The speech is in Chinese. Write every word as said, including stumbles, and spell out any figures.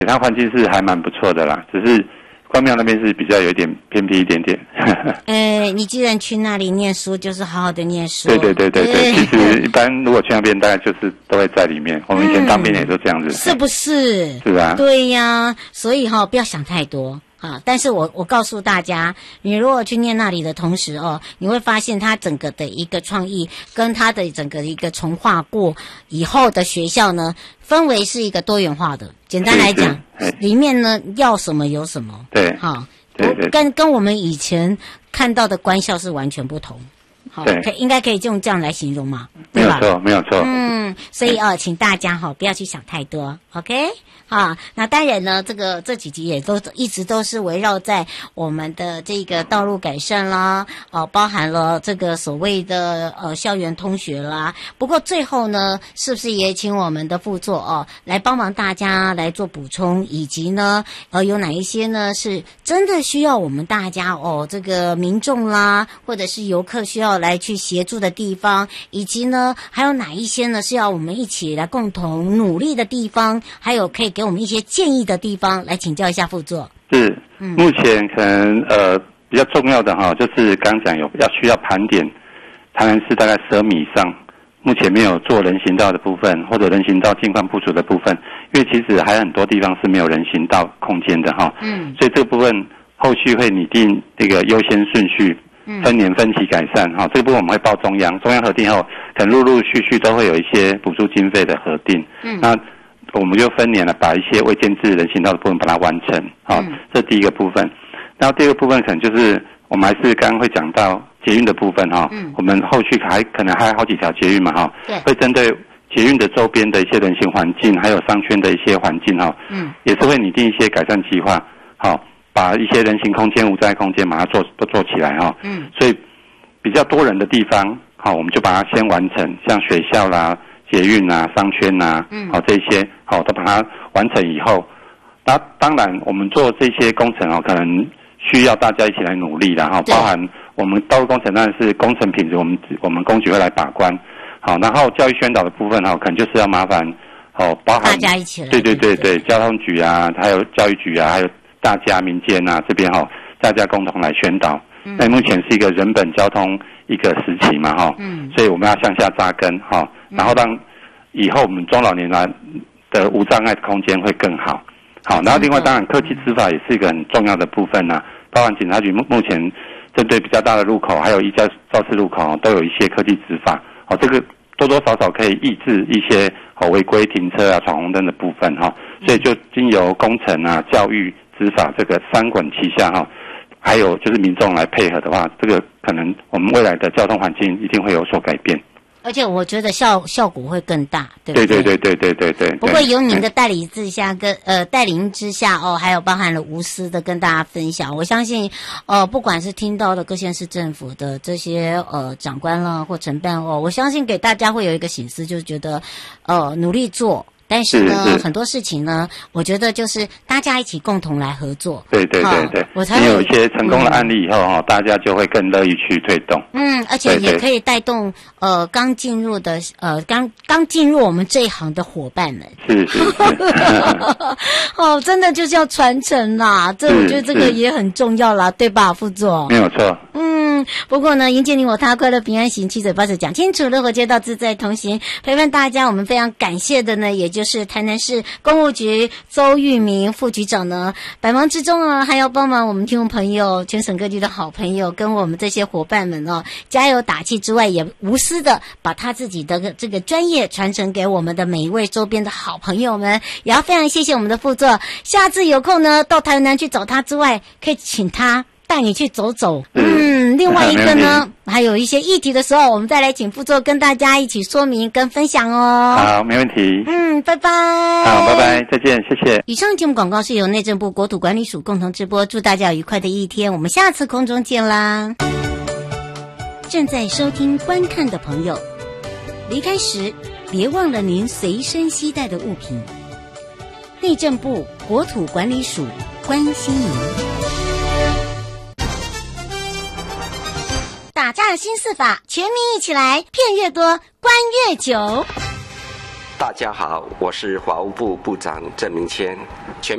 它环境是还蛮不错的啦，只是关庙那边是比较有一点偏僻一点点。 哎，你既然去那里念书，就是好好的念书。 对对对对对，其实一般如果去那边，大概就是都会在里面。我们以前当兵也都这样子。嗯、 是不是？ 是啊。 对呀，所以哈、哦，不要想太多。啊！但是我我告诉大家，你如果去念那里的同时哦，你会发现它整个的一个创意跟它的整个一个重划过以后的学校呢，氛围是一个多元化的。简单来讲，里面呢要什么有什么。 对， 好， 对对， 跟跟我们以前看到的官校是完全不同。好， 对， 可应该可以用这样来形容嘛？ 没有错，没有错。 嗯，所以哦，请大家哈、哦、不要去想太多 ，OK？啊，那当然呢，这个这几集也都一直都是围绕在我们的这个道路改善啦，哦、呃，包含了这个所谓的呃校园通学啦。不过最后呢，是不是也请我们的副座哦来帮忙大家来做补充，以及呢，呃，有哪一些呢是真的需要我们大家哦这个民众啦，或者是游客需要来去协助的地方，以及呢，还有哪一些呢是要我们一起来共同努力的地方，还有可以给我们一些建议的地方，来请教一下副座。 是，嗯、目前可能呃比较重要的哈，就是刚讲有要需要盘点台南市大概十二米以上，目前没有做人行道的部分，或者人行道近况不足的部分，因为其实还有很多地方是没有人行道空间的哈。嗯，所以这个部分后续会拟定这个优先顺序。分年分期改善哈，这个部分我们会报中央，中央核定后，可能陆陆续续都会有一些补助经费的核定。嗯，那我们就分年了，把一些未建制人行道的部分把它完成。好、嗯，这第一个部分。然后第二个部分可能就是我们还是刚刚会讲到捷运的部分哈。嗯，我们后续还可能还有好几条捷运嘛哈。对，会针对捷运的周边的一些人行环境，还有商圈的一些环境哈。嗯，也是会拟定一些改善计划。好。把一些人行空间、无障碍空间把它做都做起来哈，嗯，所以比较多人的地方，好，我们就把它先完成，像学校啦、捷运啊、商圈呐，嗯，好这些，好都把它完成以后，那当然我们做这些工程哦，可能需要大家一起来努力啦，哈，包含我们道路工程当然是工程品质，我们我们工局会来把关，好，然后教育宣导的部分哈，可能就是要麻烦，哦，包含大家一起来， 对对对对，交通局啊，还有教育局啊，还有。大家民间啊这边哈、哦，大家共同来宣导。嗯，那目前是一个人本交通一个时期嘛哈，嗯，所以我们要向下扎根哈，然后让以后我们中老年人的无障碍空间会更好。好，然后另外当然科技执法也是一个很重要的部分呐、啊，包含警察局目目前针对比较大的路口，还有一家肇事路口都有一些科技执法。哦，这个多多少少可以抑制一些哦违规停车啊、闯红灯的部分哈，所以就经由工程啊、教育。执法这个三管齐下哈，还有就是民众来配合的话，这个可能我们未来的交通环境一定会有所改变。 而且我觉得效效果会更大，对不对？对对对对对对对。 不过有您的带领之下，跟呃带领之下哦，还有包含了无私的跟大家分享。我相信，呃，不管是听到的各县市政府的这些呃长官啦或承办哦，我相信给大家会有一个省思，就是觉得呃努力做。但是呢，是是很多事情呢，我觉得就是大家一起共同来合作。 对对对对， 我才你有一些成功的案例以后哈、嗯，大家就会更乐意去推动。 嗯，而且也可以带动呃刚进入的呃刚刚进入我们这一行的伙伴们。 是是是。 哦，真的就是要传承啦，这我觉得这个也很重要啦，对吧，副座？ 没有错。 嗯，不过呢，迎接你我他，快乐平安行，七嘴八舌讲清楚，乐活街道自在同行，陪伴大家。我们非常感谢的呢，也就。就是台南市公务局周玉明副局长呢，百忙之中啊，还要帮忙我们听众朋友、全省各地的好朋友，跟我们这些伙伴们哦，加油打气之外，也无私的把他自己的这个专业传承给我们的每一位周边的好朋友们。也要非常谢谢我们的副座，下次有空呢，到台南去找他之外，可以请他带你去走走。嗯，另外一个呢，还有一些议题的时候，我们再来请副座跟大家一起说明跟分享哦。 好，没问题。 嗯，拜拜。 好，拜拜，再见，谢谢。 以上节目广告是由内政部国土管理署共同直播，祝大家有愉快的一天，我们下次空中见啦。正在收听观看的朋友，离开时别忘了您随身携带的物品。内政部国土管理署关心您。打诈新四法，全民一起来，骗越多，关越久。 大家好，我是法务部部长郑明谦。全